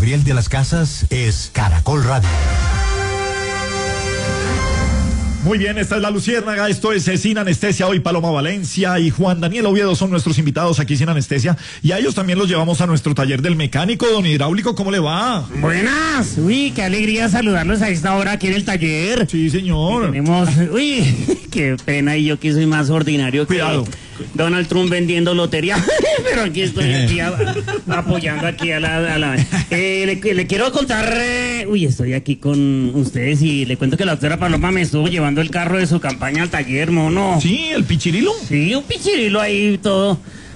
Gabriel de las Casas es Caracol Radio. Muy bien, esta es La Luciérnaga, esto es Sin Anestesia. Hoy Paloma Valencia y Juan Daniel Oviedo son nuestros invitados aquí Sin Anestesia, y a ellos también los llevamos a nuestro taller del mecánico. Don Hidráulico, ¿cómo le va? Buenas, uy, qué alegría saludarlos a esta hora aquí en el taller. Sí, señor. Tenemos, uy, qué pena, y yo que soy más ordinario. Cuidado. Que Donald Trump vendiendo lotería, pero aquí estoy aquí apoyando aquí a la... le quiero contar, uy, estoy aquí con ustedes y le cuento que la doctora Paloma me estuvo llevando el carro de su campaña al taller, mono. Sí, el pichirilo. Sí, un pichirilo ahí todo.